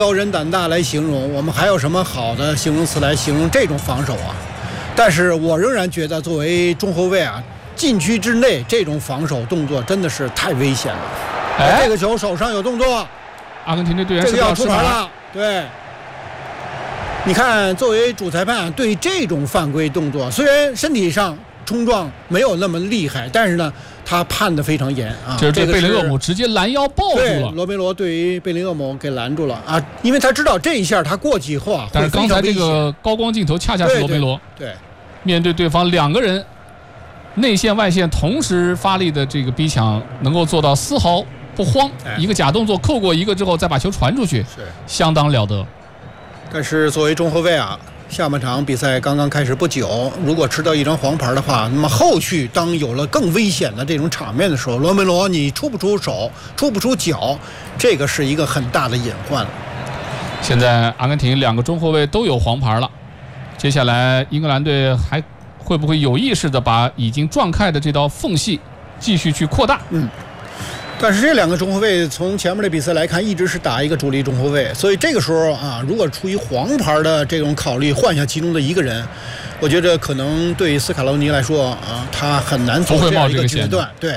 高人胆大来形容，我们还有什么好的形容词来形容这种防守啊？但是我仍然觉得，作为中后卫啊，禁区之内这种防守动作真的是太危险了。这个球手上有动作， 阿根廷的队员这个要出牌了。对，你看，作为主裁判对这种犯规动作，虽然身体上冲撞没有那么厉害，但是呢，他判得非常严啊。 这贝林厄姆直接拦腰抱住了， 罗梅罗对于贝林厄姆给拦住了啊，因为他知道这一下他过去以后啊， 但是刚才这个高光镜头恰恰是罗梅罗对面对对方两个人内线外线同时发力的这个逼抢，能够做到丝毫不慌，一个假动作扣过一个之后再把球传出去， 是相当了得。 但是作为中后卫啊，下半场比赛刚刚开始不久，如果吃到一张黄牌的话，那么后续当有了更危险的这种场面的时候，罗梅罗你出不出手，出不出脚，这个是一个很大的隐患了。 现在阿根廷两个中后卫都有黄牌了，接下来英格兰队还会不会有意识的把已经撞开的这道缝隙继续去扩大？ 但是这两个中后卫从前面的比赛来看，一直是打一个主力中后卫，所以这个时候啊，如果出于黄牌的这种考虑换下其中的一个人，我觉得可能对斯卡罗尼来说啊，他很难做这样一个决断。对。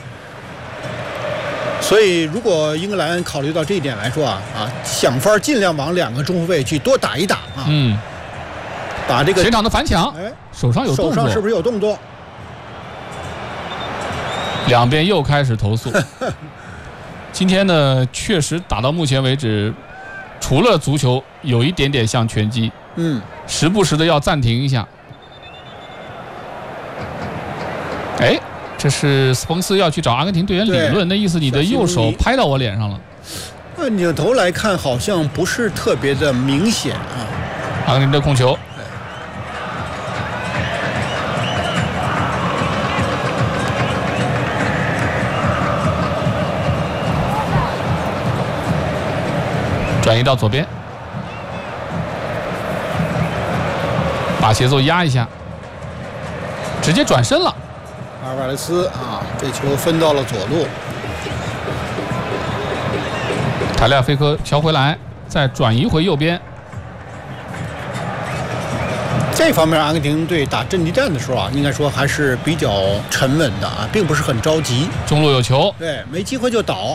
所以，如果英格兰考虑到这一点来说啊，想法尽量往两个中后卫去多打一打啊。把这个前场的反抢，手上有动作， 手上是不是有动作？ 两边又开始投诉。今天呢，确实打到目前为止，除了足球有一点点像拳击，时不时的要暂停一下。这是斯彭斯要去找阿根廷队员理论，那意思你的右手拍到我脸上了。 扭头来看，好像不是特别的明显啊。 阿根廷的控球。转移到左边，把节奏压一下，直接转身了。 阿尔瓦雷斯啊，这球分到了左路。 塔利亚菲科敲回来，再转移回右边。 这方面阿根廷队打阵地战的时候啊，应该说还是比较沉稳的啊，并不是很着急。 中路有球， 对，没机会就倒。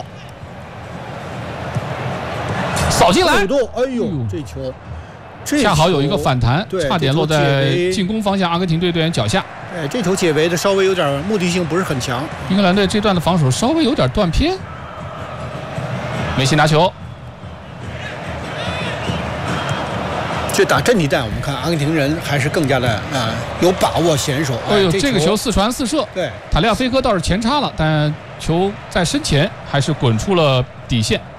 扫进来， 哎呦，这球恰好有一个反弹，差点落在进攻方向阿根廷队队员脚下。 这球解围的稍微有点目的性，不是很强。 英格兰队这段的防守稍微有点断片。梅西拿球， 这打阵地战，我们看阿根廷人还是更加的有把握娴熟。 这个球四传四射， 对， 塔利亚菲科倒是前插了，但球在身前还是滚出了底线。